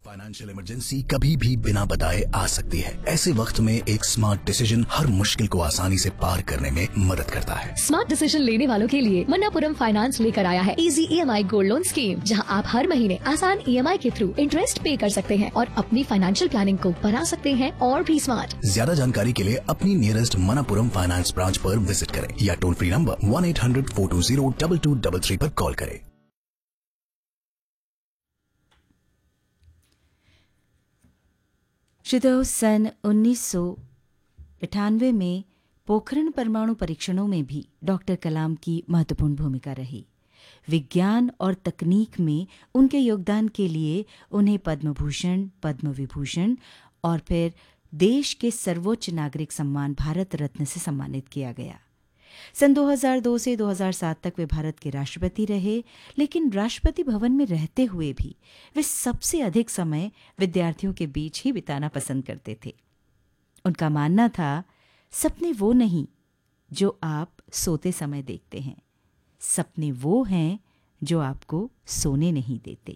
Financial emergency कभी भी बिना बताए आ सकती है। ऐसे वक्त में एक स्मार्ट डिसीजन हर मुश्किल को आसानी से पार करने में मदद करता है। स्मार्ट डिसीजन लेने वालों के लिए मन्नापुरम फाइनेंस लेकर आया है easy EMI gold loan scheme, जहां आप हर महीने आसान EMI के थ्रू इंटरेस्ट पे कर सकते हैं और अपनी फाइनेंशियल प्लानिंग को बना सकते हैं और भी स्मार्ट। ज्यादा जानकारी के लिए अपनी नियरेस्ट मन्नापुरम फाइनेंस ब्रांच पर विजिट करें या टोल फ्री नंबर 1-800-420-2233 पर कॉल करें। शुद्धो सन 1998 में पोखरण परमाणु परीक्षणों में भी डॉक्टर कलाम की महत्वपूर्ण भूमिका रही। विज्ञान और तकनीक में उनके योगदान के लिए उन्हें पद्म भूषण, पद्म विभूषण और फिर देश के सर्वोच्च नागरिक सम्मान भारत रत्न से सम्मानित किया गया। सन 2002 से 2007 तक वे भारत के राष्ट्रपति रहे, लेकिन राष्ट्रपति भवन में रहते हुए भी वे सबसे अधिक समय विद्यार्थियों के बीच ही बिताना पसंद करते थे। उनका मानना था, सपने वो नहीं जो आप सोते समय देखते हैं, सपने वो हैं जो आपको सोने नहीं देते।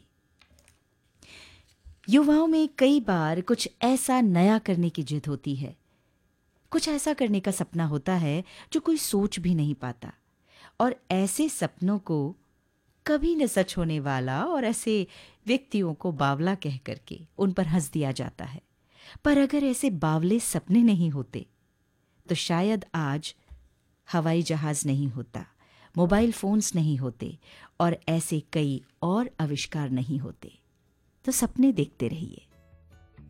युवाओं में कई बार कुछ ऐसा नया करने की जिद होती है, कुछ ऐसा करने का सपना होता है जो कोई सोच भी नहीं पाता, और ऐसे सपनों को कभी न सच होने वाला और ऐसे व्यक्तियों को बावला कह करके उन पर हंस दिया जाता है। पर अगर ऐसे बावले सपने नहीं होते तो शायद आज हवाई जहाज नहीं होता, मोबाइल फोन्स नहीं होते और ऐसे कई और आविष्कार नहीं होते। तो सपने देखते रहिए।